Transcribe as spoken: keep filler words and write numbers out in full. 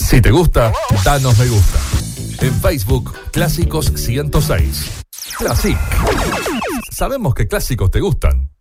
Si te gusta, danos me gusta. En Facebook, Clásicos ciento seis. Classic. Sabemos que clásicos te gustan.